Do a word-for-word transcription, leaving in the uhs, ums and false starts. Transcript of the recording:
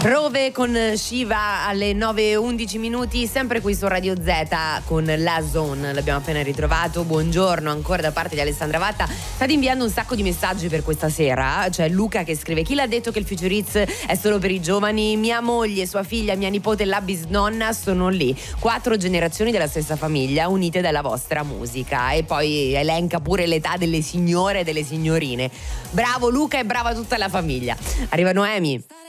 Prove con Shiva alle nove e undici minuti, sempre qui su Radio Z con La Zone. L'abbiamo appena ritrovato. Buongiorno ancora da parte di Alessandra Vatta. State inviando un sacco di messaggi per questa sera. C'è Luca che scrive: chi l'ha detto che il Future Hits è solo per i giovani? Mia moglie, sua figlia, mia nipote e la bisnonna sono lì. Quattro generazioni della stessa famiglia unite dalla vostra musica. E poi elenca pure l'età delle signore e delle signorine. Bravo Luca e brava tutta la famiglia. Arriva Noemi.